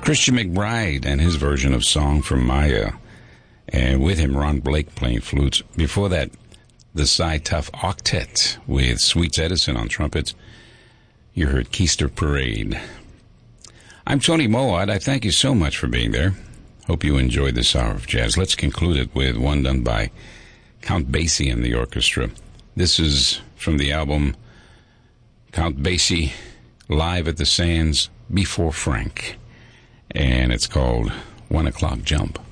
Christian McBride and his version of Song from Maya. And with him, Ron Blake playing flutes. Before that, the Cy Tuff Octet with Sweets Edison on trumpets. You heard Keister Parade. I'm Tony Mowat. I thank you so much for being there. Hope you enjoyed this hour of jazz. Let's conclude it with one done by Count Basie and the orchestra. This is from the album Count Basie Live at the Sands Before Frank. And it's called 1 O'Clock Jump.